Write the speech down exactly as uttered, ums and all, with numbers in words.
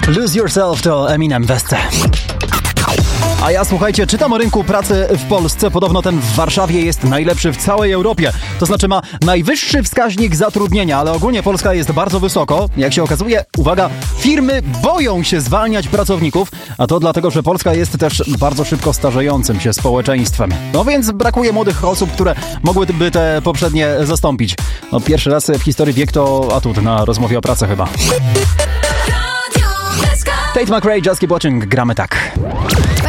Lose Yourself to Eminem Wesce. A ja, słuchajcie, czytam o rynku pracy w Polsce. Podobno ten w Warszawie jest najlepszy w całej Europie. To znaczy ma najwyższy wskaźnik zatrudnienia, ale ogólnie Polska jest bardzo wysoko. Jak się okazuje, uwaga, firmy boją się zwalniać pracowników, a to dlatego, że Polska jest też bardzo szybko starzejącym się społeczeństwem. No więc brakuje młodych osób, które mogłyby te poprzednie zastąpić. No pierwszy raz w historii wiek to atut na rozmowie o pracy chyba. Tate McRae, Just Keep Watching, gramy tak.